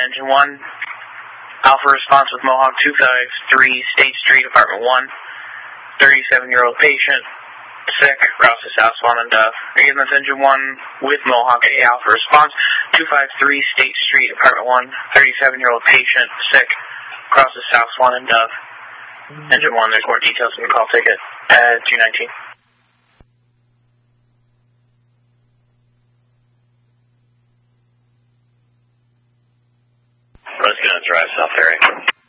Engine 1. Alpha response with Mohawk 253, State Street, Apartment 1. 37-year-old patient, sick, routes to South Swan and Dove. EMS Engine 1 with Mohawk A Alpha response, 253 State Street, Apartment 1. 37-year-old patient, sick, crosses South Swan and Dove. Engine 1, there's more details in the call ticket at 219. Let's get a drive south area.